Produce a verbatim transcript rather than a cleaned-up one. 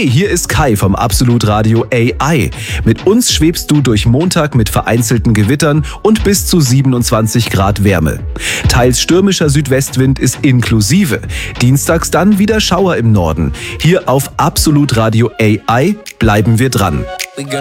Hey, hier ist Kai vom Absolut Radio A I. Mit uns schwebst du durch Montag mit vereinzelten Gewittern und bis zu siebenundzwanzig Grad Wärme. Teils stürmischer Südwestwind ist inklusive. Dienstags dann wieder Schauer im Norden. Hier auf Absolut Radio A I bleiben wir dran.